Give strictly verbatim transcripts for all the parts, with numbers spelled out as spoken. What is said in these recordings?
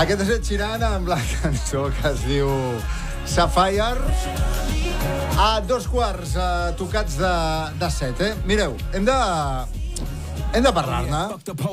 Aquest és Ed Sheeran amb la cançó que es diu Sapphire. A dos quarts eh, tocats de, de set, eh? Mireu, hem de, hem de parlar-ne,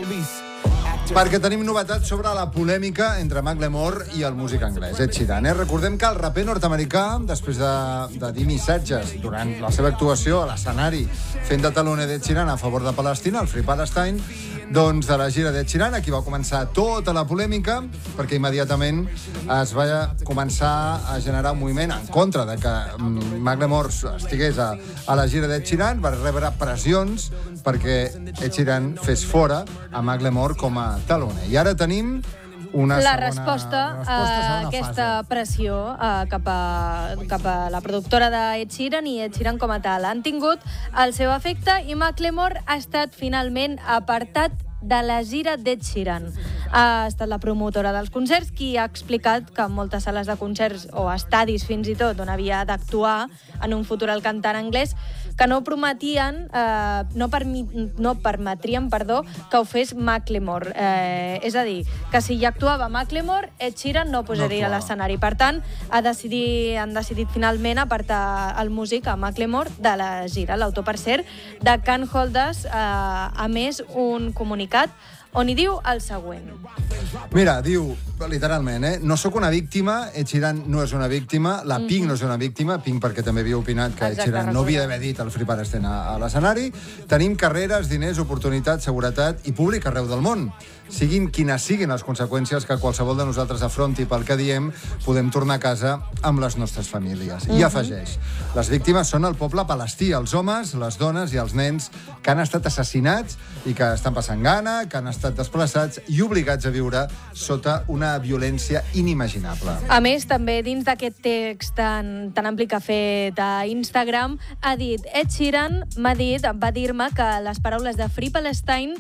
perquè tenim novetats sobre la polèmica entre Macklemore i el músic anglès, Ed Sheeran. Eh? Recordem que el raper nord-americà, després de, de dir missatges durant la seva actuació a l'escenari fent de taloner d'Ed Sheeran a favor de Palestina, el Free Palestine, doncs de la gira d'Ed Sheeran, aquí va començar tota la polèmica, perquè immediatament es va començar a generar un moviment en contra de que Macklemore estigués a, a la gira d'Ed Sheeran, va rebre pressions perquè Ed Sheeran fes fora a Macklemore com a taloner. I ara tenim una la segona, resposta resposta a aquesta fase. pressió uh, cap, a, cap a la productora d'Ed Sheeran i Ed Sheeran com a tal. Han tingut el seu efecte i Macklemore ha estat finalment apartat de la gira d'Ed Sheeran. Ha estat la promotora dels concerts qui ha explicat que en moltes sales de concerts o estadis fins i tot on havia d'actuar en un futur el cantant anglès que no prometien, eh, no, permi, no permetrien perdó, que ho fes Macklemore. Eh, és a dir, que si hi actuava Macklemore, Ed Sheeran no posaria no, a l'escenari. Per tant, ha decidit, han decidit finalment apartar el músic a Macklemore de la gira. L'autor, per cert, de Can't Hold Us, eh, a més un comunicat on hi diu el següent. Mira, diu, literalment, eh? No sóc una víctima, Ed Sheeran no és una víctima, la Pink mm-hmm. no és una víctima, Pink perquè també havia opinat que Exacte, Ed Sheeran no havia d'haver dit el Free Palestine a, a l'escenari. Tenim carreres, diners, oportunitats, seguretat i públic arreu del món. Siguin quines siguin les conseqüències que qualsevol de nosaltres afronti pel que diem, podem tornar a casa amb les nostres famílies. Mm-hmm. I afegeix, les víctimes són el poble palestí, els homes, les dones i els nens que han estat assassinats i que estan passant gana, que han estat desplaçats i obligats a viure sota una violència inimaginable. A més, també dins d'aquest text tan, tan ampli que ha fet a Instagram, ha dit, Ed Sheeran m'ha dit, va dir-me que les paraules de Free Palestine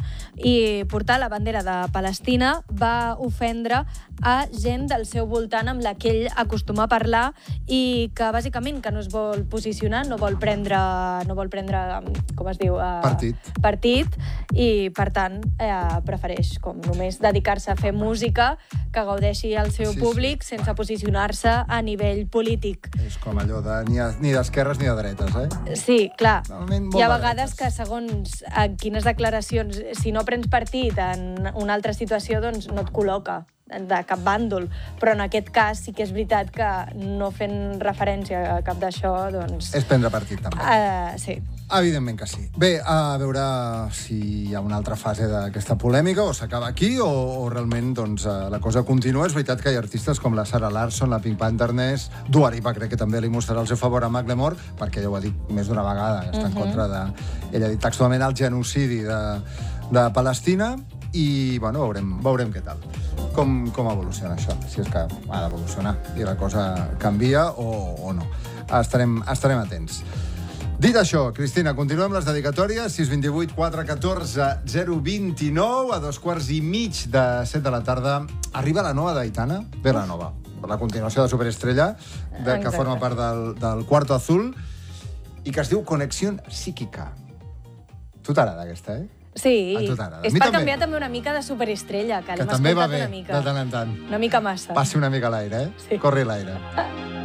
i portar la bandera de Palestina va ofendre a gent del seu voltant amb la que ell acostuma a parlar i que, bàsicament, que no es vol posicionar, no vol prendre, no vol prendre com es diu? Uh, partit. Partit, i, per tant, eh, prefereix com només dedicar-se a fer música que gaudeixi el seu sí, públic sí. sense posicionar-se a nivell polític. És com allò de ni, a, ni d'esquerres ni de dretes, eh? Sí, clar. Hi ha vegades dretes. que, segons en quines declaracions, si no prens partit en una altra situació, doncs no et col·loca de cap bàndol, però en aquest cas sí que és veritat que no fent referència a cap d'això, doncs... És prendre partit, també. Uh, sí. Evidentment que sí. Bé, a veure si hi ha una altra fase d'aquesta polèmica, o s'acaba aquí, o, o realment doncs, la cosa continua. És veritat que hi ha artistes com la Sarah Larsson, la Pink Pantheress, Dua Lipa crec que també li mostrarà el seu favor a Macklemore, perquè ja ho ha dit més d'una vegada, està uh-huh. en contra de... Ell ha dit textualment el genocidi de, de Palestina, i bueno, veurem, veurem què tal. Com, com evoluciona això, si és que ha d'evolucionar i la cosa canvia o, o no. Estarem, estarem atents. Dit això, Cristina, continuem les dedicatòries. sis dos vuit quatre un quatre zero dos nou, a dos quarts i mig de set de la tarda. Arriba la nova d'Aitana, ve la nova, la continuació de Superestrella, de, que forma part del, del Cuarto Azul, i que es diu Conexión Psíquica. Tu t'agrada aquesta, eh? Sí, és per també. canviar també una mica de Superestrella, que, que l'hem escoltat una mica. De tant en tant. Una mica massa. Passi una mica l'aire, eh? Sí. Corri l'aire.